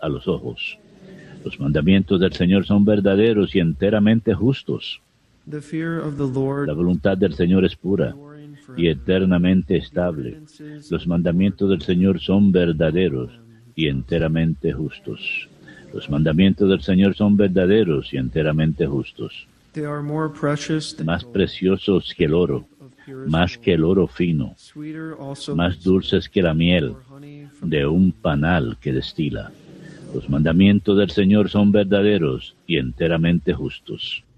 a los ojos. Los mandamientos del Señor son verdaderos y enteramente justos. The fear of the Lord, La voluntad del Señor es pura enduring forever. y eternamente estable. Los mandamientos del Señor son verdaderos y enteramente justos. Los mandamientos del Señor son verdaderos y enteramente justos. They are more precious than Más gold, preciosos que el oro, of purest más que el oro fino, sweeter also más dulces que la miel or honey from de un panal que destila. Los mandamientos del Señor son verdaderos y enteramente justos.